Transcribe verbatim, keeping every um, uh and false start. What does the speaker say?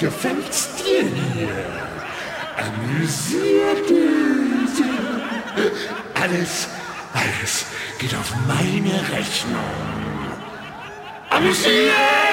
Gefällt's dir hier? Amüsiert dich? Alles, alles geht auf meine Rechnung. Amüsiert!